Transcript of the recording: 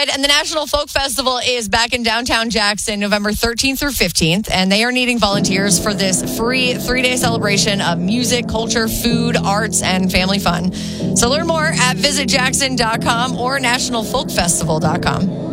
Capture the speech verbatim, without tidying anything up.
good. And the National Folk Festival is back in downtown Jackson, November thirteenth through fifteenth. And they are needing volunteers for this free three-day celebration of music, culture, food, arts, and family fun. So learn more at visit jackson dot com or national folk festival dot com.